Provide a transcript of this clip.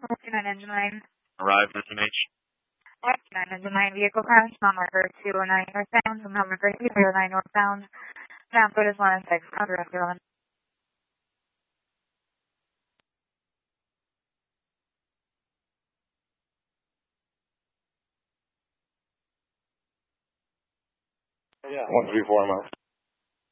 59 Engine 9. Arrive, SMH. 59 Engine 9, vehicle crash, mile marker 209 northbound, mile marker 209 northbound, ground code is 116, under F11. Yeah. 134 miles.